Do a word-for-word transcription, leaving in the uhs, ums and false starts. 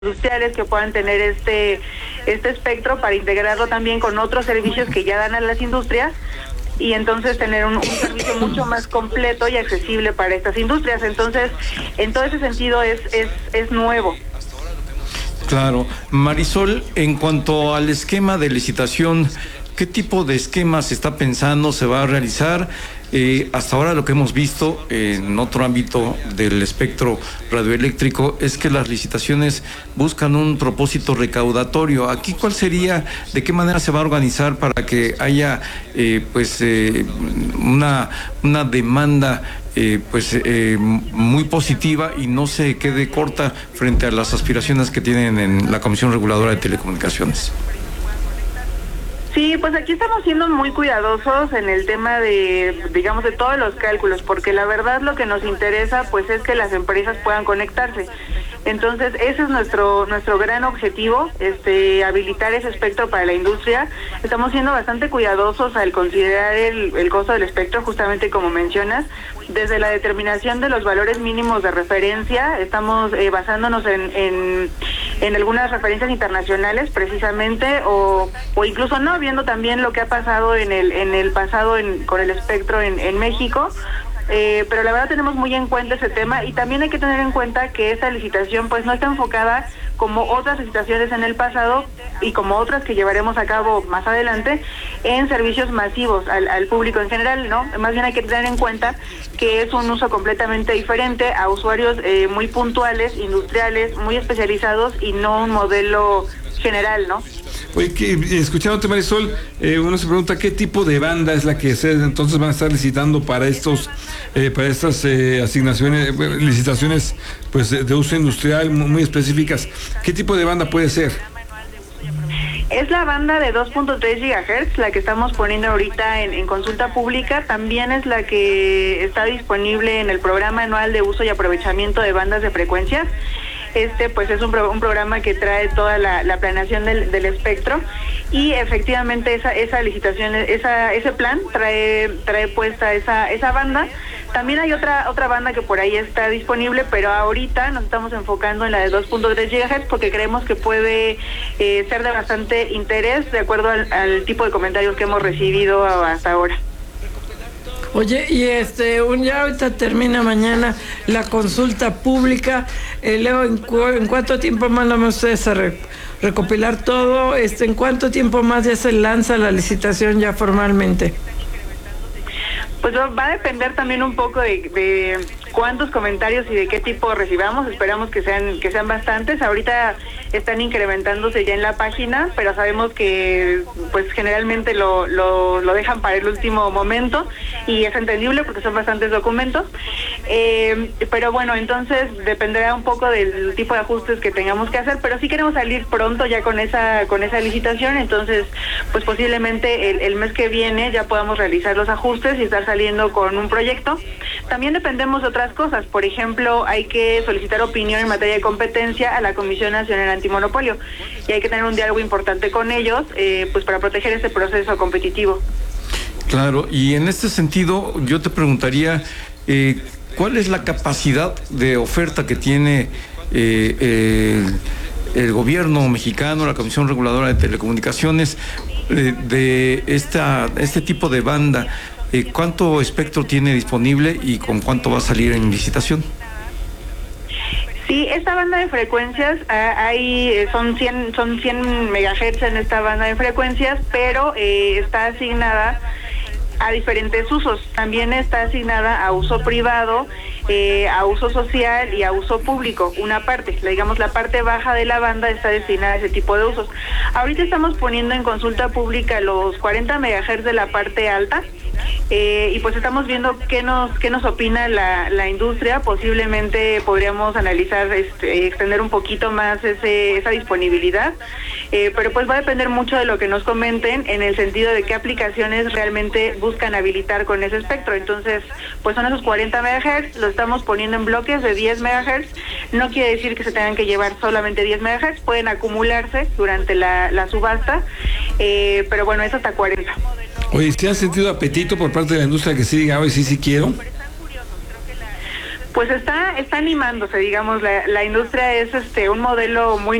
industriales que puedan tener este este espectro para integrarlo también con otros servicios que ya dan a las industrias y entonces tener un, un servicio mucho más completo y accesible para estas industrias. Entonces, en todo ese sentido es es es nuevo. Claro. Marisol, en cuanto al esquema de licitación, ¿qué tipo de esquema se está pensando, se va a realizar? Eh, hasta ahora lo que hemos visto en otro ámbito del espectro radioeléctrico es que las licitaciones buscan un propósito recaudatorio. Aquí, ¿cuál sería, de qué manera se va a organizar para que haya eh, pues eh, una, una demanda eh, pues eh, muy positiva y no se quede corta frente a las aspiraciones que tienen en la Comisión Reguladora de Telecomunicaciones? Sí, pues aquí estamos siendo muy cuidadosos en el tema de, digamos, de todos los cálculos, porque la verdad lo que nos interesa pues es que las empresas puedan conectarse. Entonces, ese es nuestro nuestro gran objetivo, este habilitar ese espectro para la industria. Estamos siendo bastante cuidadosos al considerar el, el costo del espectro, justamente como mencionas, desde la determinación de los valores mínimos de referencia. Estamos eh, basándonos en, en en algunas referencias internacionales precisamente, o o incluso no, viendo también lo que ha pasado en el en el pasado en, con el espectro en, en México. Eh, pero la verdad tenemos muy en cuenta ese tema y también hay que tener en cuenta que esta licitación pues no está enfocada como otras licitaciones en el pasado y como otras que llevaremos a cabo más adelante en servicios masivos al, al público en general, ¿no? Más bien hay que tener en cuenta que es un uso completamente diferente a usuarios eh, muy puntuales, industriales, muy especializados y no un modelo general, ¿no? Oye, que, escuchándote, Marisol, eh, uno se pregunta qué tipo de banda es la que se entonces van a estar licitando para estos, eh, para estas eh, asignaciones, eh, licitaciones, pues de, de uso industrial muy, muy específicas. ¿Qué tipo de banda puede ser? Es la banda de dos punto tres gigahertz, la que estamos poniendo ahorita en, en consulta pública. También es la que está disponible en el programa anual de uso y aprovechamiento de bandas de frecuencias. Este pues es un, pro, un programa que trae toda la, la planeación del, del espectro y efectivamente esa esa licitación, esa ese plan trae trae puesta esa esa banda. También hay otra otra banda que por ahí está disponible, pero ahorita nos estamos enfocando en la de dos punto tres gigahertz porque creemos que puede eh, ser de bastante interés de acuerdo al, al tipo de comentarios que hemos recibido hasta ahora. Oye, y este, un, ya ahorita termina mañana la consulta pública. Eh, Leo, ¿en, cu ¿en cuánto tiempo más lo van ustedes a re recopilar todo? Este, ¿En cuánto tiempo más ya se lanza la licitación ya formalmente? Pues va a depender también un poco de, de cuántos comentarios y de qué tipo recibamos. Esperamos que sean que sean bastantes. Ahorita están incrementándose ya en la página, pero sabemos que pues generalmente lo, lo, lo dejan para el último momento y es entendible porque son bastantes documentos. Eh, pero bueno, entonces dependerá un poco del tipo de ajustes que tengamos que hacer, pero sí queremos salir pronto ya con esa con esa licitación. Entonces pues posiblemente el, el mes que viene ya podamos realizar los ajustes y estar saliendo con un proyecto. También dependemos de otras cosas. Por ejemplo, hay que solicitar opinión en materia de competencia a la Comisión Nacional Antimonopolio y hay que tener un diálogo importante con ellos eh, pues para proteger este proceso competitivo. Claro, y en este sentido yo te preguntaría eh, ¿cuál es la capacidad de oferta que tiene eh, eh, el gobierno mexicano, la Comisión Reguladora de Telecomunicaciones eh, de esta este tipo de banda? Eh, ¿Cuánto espectro tiene disponible y con cuánto va a salir en licitación? Sí, esta banda de frecuencias, hay son cien son cien megahertz en esta banda de frecuencias, pero eh, está asignada a diferentes usos. También está asignada a uso privado, eh, a uso social y a uso público. Una parte, digamos la parte baja de la banda está destinada a ese tipo de usos. Ahorita estamos poniendo en consulta pública los cuarenta megahertz de la parte alta. Eh, y pues estamos viendo qué nos qué nos opina la, la industria. Posiblemente podríamos analizar, este, extender un poquito más ese, esa disponibilidad, eh, pero pues va a depender mucho de lo que nos comenten en el sentido de qué aplicaciones realmente buscan habilitar con ese espectro. Entonces, pues son esos cuarenta megahertz, lo estamos poniendo en bloques de diez megahertz. No quiere decir que se tengan que llevar solamente diez megahertz, pueden acumularse durante la, la subasta, eh, pero bueno, es hasta cuarenta. Oye, ¿te has sentido apetito por parte de la industria que sí diga, hoy sí, sí quiero? Pues está está animándose, digamos, la, la industria es este un modelo muy